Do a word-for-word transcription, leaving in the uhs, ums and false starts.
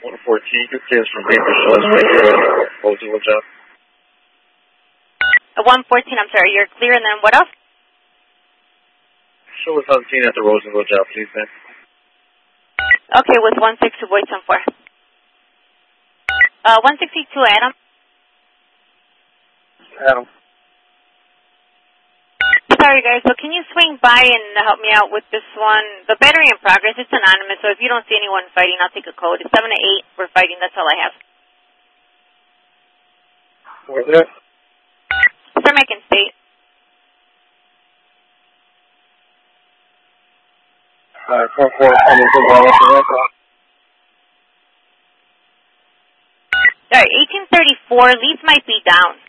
one fourteen, good clearance from Baker Shores right here at Roseville Job. Uh, one fourteen, I'm sorry, you're clear, and then what else? Show us seventeen at the Roseville Job, please, man. Okay, with one sixty, voice on four. Uh, one sixty-two, Adam. Adam. Sorry, guys, so can you swing by and help me out with this one? The battery in progress, it's anonymous, so if you don't see anyone fighting, I'll take a code. It's seven to eight, we're fighting, that's all I have. Where's it? Cermak State. Alright, four four, coming to the Sorry, eighteen thirty-four, leads might be down.